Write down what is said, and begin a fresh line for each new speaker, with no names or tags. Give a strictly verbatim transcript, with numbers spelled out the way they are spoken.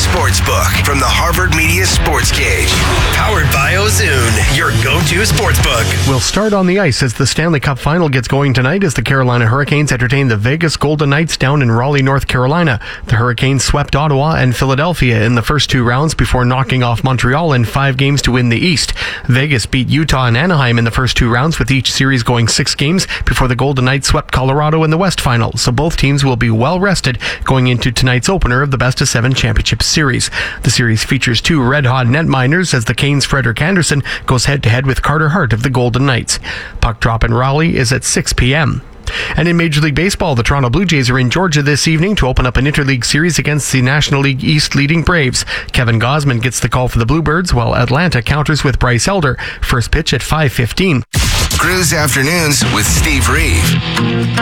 Sportsbook from the Harvard Media Sports Cage. Powered by Ozoon, your go-to sportsbook.
We'll start on the ice as the Stanley Cup Final gets going tonight as the Carolina Hurricanes entertain the Vegas Golden Knights down in Raleigh, North Carolina. The Hurricanes swept Ottawa and Philadelphia in the first two rounds before knocking off Montreal in five games to win the East. Vegas beat Utah and Anaheim in the first two rounds, with each series going six games before the Golden Knights swept Colorado in the West Final. So both teams will be well rested going into tonight's opener of the Best of Seven Championship Series. The series features two red-hot netminders as the Canes' Frederik Andersen goes head-to-head with Carter Hart of the Golden Knights. Puck drop in Raleigh is at six p.m. And in Major League Baseball, the Toronto Blue Jays are in Georgia this evening to open up an interleague series against the National League East leading Braves. Kevin Gausman gets the call for the Bluebirds, while Atlanta counters with Bryce Elder. First pitch at five fifteen.
Cruise Afternoons with Steve Reeve.